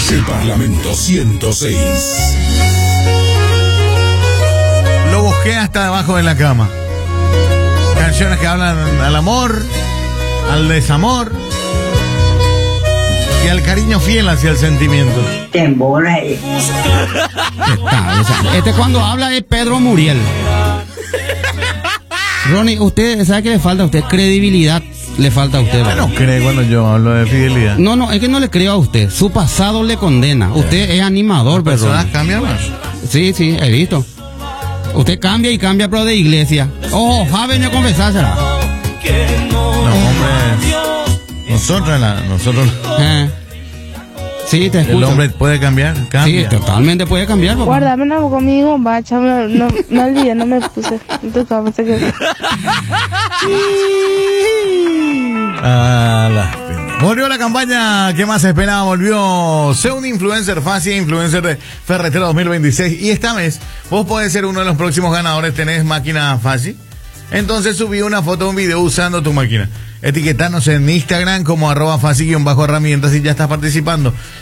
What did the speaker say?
El Parlamento 106. Lo busqué hasta debajo de la cama. Canciones que hablan al amor, al desamor y al cariño fiel hacia el sentimiento. Cuando habla de Pedro Muriel. Ronnie, usted sabe que le falta a usted credibilidad. Le falta a usted, ¿verdad? No cree cuando yo hablo de fidelidad. No, es que no le creo a usted. Su pasado le condena. Usted es animador, pero personas cambian más. Sí, he visto. Usted cambia y cambia, pero de iglesia. Ojo, joven, a confesársela. No, hombre. Nosotros. Sí, te escucho. El hombre puede cambiar, cambia. Sí, totalmente puede cambiar, papá. Guárdame una conmigo, bacha, no olvidé, no me puse. Entonces, Volvió la campaña que más se esperaba, volvió Sé un influencer fácil, influencer de Ferretera 2026. Y esta vez vos podés ser uno de los próximos ganadores, tenés máquina fácil. Entonces subí una foto, un video usando tu máquina. Etiquetanos en Instagram como @fácil_herramientas y ya estás participando.